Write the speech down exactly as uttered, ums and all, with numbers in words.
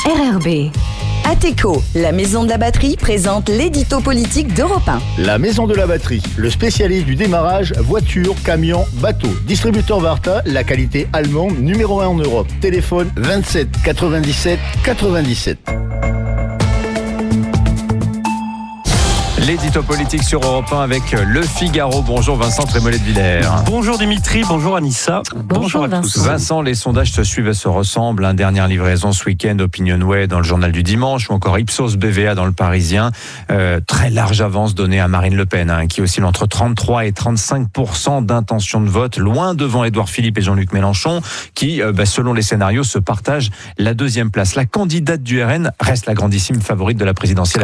R R B. Ateco, la maison de la batterie, présente l'édito politique d'Europe un. La maison de la batterie, le spécialiste du démarrage, voiture, camion, bateau. Distributeur Varta, la qualité allemande, numéro un en Europe. Téléphone vingt-sept quatre-vingt-dix-sept quatre-vingt-dix-sept. L'édito politique sur Europe un avec Le Figaro. Bonjour Vincent Trémollet de Villers. Bonjour Dimitri, bonjour Anissa. Bonjour, bonjour à Vincent. tous. Vincent, les sondages se suivent et se ressemblent. Un dernière livraison ce week-end, Opinionway dans le journal du dimanche ou encore Ipsos B V A dans le Parisien. Euh, très large avance donnée à Marine Le Pen, hein, qui oscille entre trente-trois et trente-cinq pour cent d'intention de vote, loin devant Édouard Philippe et Jean-Luc Mélenchon, qui, euh, bah, selon les scénarios, se partagent la deuxième place. La candidate du R N reste la grandissime favorite de la présidentielle.